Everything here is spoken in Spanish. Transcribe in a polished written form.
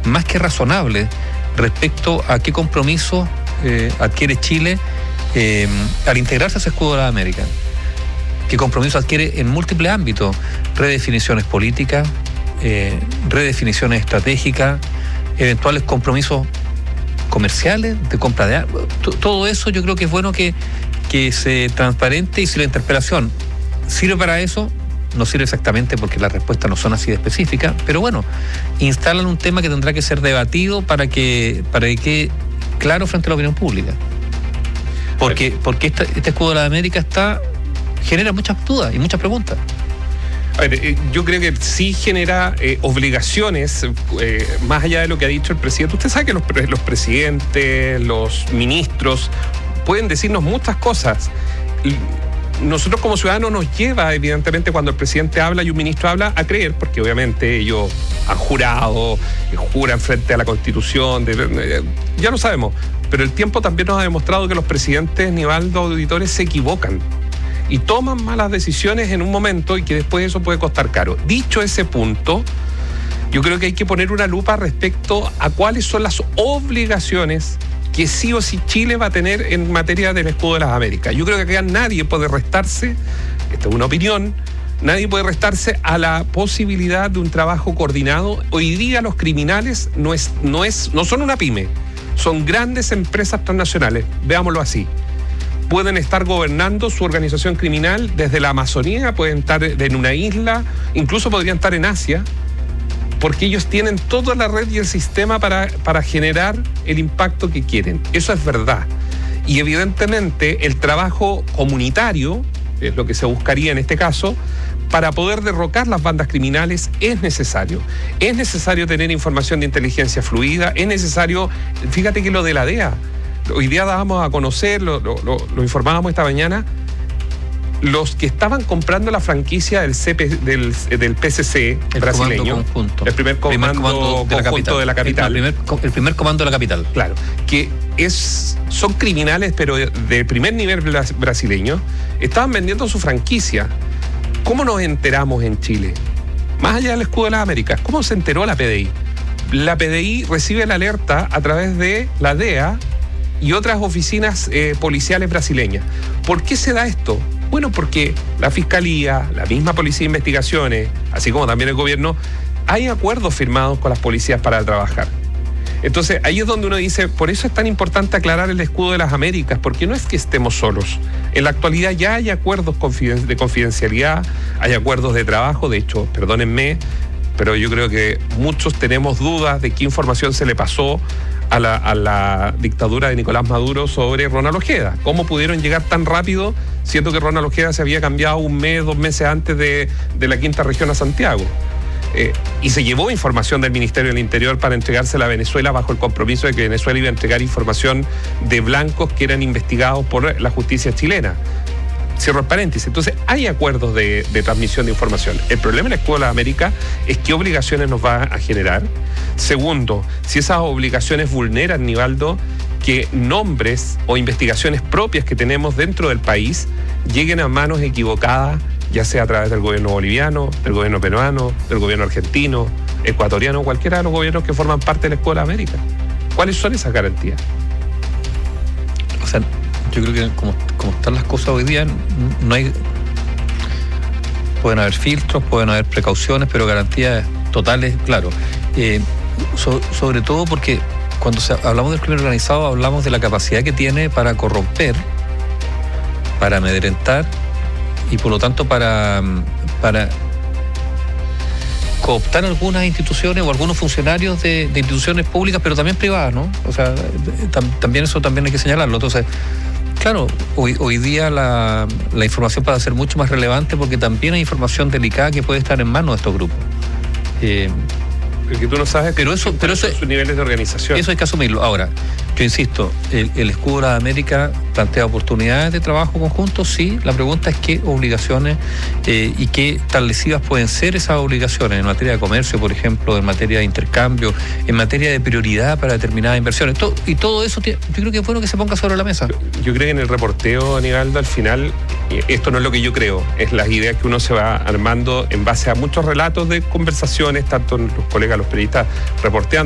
más que razonables respecto a qué compromiso adquiere Chile al integrarse a ese escudo de las Américas. ¿Qué compromiso adquiere en múltiples ámbitos? Redefiniciones políticas, redefiniciones estratégicas, eventuales compromisos comerciales, de compra de armas. Todo eso yo creo que es bueno que se transparente, y si la interpelación sirve para eso, no sirve exactamente porque las respuestas no son así de específicas, pero bueno, instalan un tema que tendrá que ser debatido para que quede claro frente a la opinión pública. Porque este escudo de la América genera muchas dudas y muchas preguntas. A ver, yo creo que sí genera obligaciones, más allá de lo que ha dicho el presidente. Usted sabe que los presidentes, los ministros pueden decirnos muchas cosas. Nosotros como ciudadanos nos lleva, evidentemente, cuando el presidente habla y un ministro habla, a creer, porque obviamente ellos han jurado, juran frente a la Constitución, ya lo sabemos, pero el tiempo también nos ha demostrado que los presidentes, Nivaldo, auditores, se equivocan y toman malas decisiones en un momento y que después eso puede costar caro. Dicho ese punto, yo creo que hay que poner una lupa respecto a cuáles son las obligaciones que sí o sí Chile va a tener en materia del escudo de las Américas. Yo creo que acá nadie puede restarse, esta es una opinión, nadie puede restarse a la posibilidad de un trabajo coordinado. Hoy día los criminales no son una pyme, son grandes empresas transnacionales, veámoslo así. Pueden estar gobernando su organización criminal desde la Amazonía, pueden estar en una isla, incluso podrían estar en Asia, porque ellos tienen toda la red y el sistema para generar el impacto que quieren. Eso es verdad. Y evidentemente el trabajo comunitario, es lo que se buscaría en este caso, para poder derrocar las bandas criminales es necesario. Es necesario tener información de inteligencia fluida, es necesario, fíjate que lo de la DEA, hoy día dábamos a conocer, lo informábamos esta mañana, los que estaban comprando la franquicia del PCC brasileño, el primer comando conjunto de la capital. El primer comando de la capital. Claro, que son criminales, pero de primer nivel brasileño, estaban vendiendo su franquicia. ¿Cómo nos enteramos en Chile? Más allá del escudo de las Américas, ¿cómo se enteró la PDI? La PDI recibe la alerta a través de la DEA y otras oficinas policiales brasileñas. ¿Por qué se da esto? Bueno, porque la Fiscalía, la misma Policía de Investigaciones, así como también el gobierno, hay acuerdos firmados con las policías para trabajar. Entonces, ahí es donde uno dice, por eso es tan importante aclarar el escudo de las Américas, porque no es que estemos solos. En la actualidad ya hay acuerdos de confidencialidad, hay acuerdos de trabajo, de hecho, perdónenme, pero yo creo que muchos tenemos dudas de qué información se le pasó a la dictadura de Nicolás Maduro sobre Ronald Ojeda. ¿Cómo pudieron llegar tan rápido, siendo que Ronald Ojeda se había cambiado 1 mes, 2 meses antes de la quinta región a Santiago? Y se llevó información del Ministerio del Interior para entregársela a Venezuela bajo el compromiso de que Venezuela iba a entregar información de blancos que eran investigados por la justicia chilena. Cierro el paréntesis. Entonces, hay acuerdos de transmisión de información. El problema en el escudo de las Américas es qué obligaciones nos va a generar. Segundo, si esas obligaciones vulneran, Nivaldo, que nombres o investigaciones propias que tenemos dentro del país lleguen a manos equivocadas, ya sea a través del gobierno boliviano, del gobierno peruano, del gobierno argentino, ecuatoriano, cualquiera de los gobiernos que forman parte del escudo de las Américas. ¿Cuáles son esas garantías? O sea, yo creo que como están las cosas hoy día, no hay. Pueden haber filtros, pueden haber precauciones, pero garantías totales, claro. Sobre todo porque cuando hablamos del crimen organizado, hablamos de la capacidad que tiene para corromper, para amedrentar y por lo tanto para cooptar algunas instituciones o algunos funcionarios de instituciones públicas, pero también privadas, ¿no? O sea, también eso también hay que señalarlo. Entonces, claro, hoy día la información puede ser mucho más relevante porque también hay información delicada que puede estar en manos de estos grupos. Porque tú no sabes pero eso sus niveles de organización. Eso hay que asumirlo. Ahora, yo insisto, el escudo de la América plantea oportunidades de trabajo conjunto, sí. La pregunta es qué obligaciones y qué establecidas pueden ser esas obligaciones en materia de comercio, por ejemplo, en materia de intercambio, en materia de prioridad para determinadas inversiones. Y todo eso yo creo que es bueno que se ponga sobre la mesa. Yo creo que en el reporteo, Nivaldo, al final, esto no es lo que yo creo, es las ideas que uno se va armando en base a muchos relatos de conversaciones, tanto los colegas, los periodistas reporteando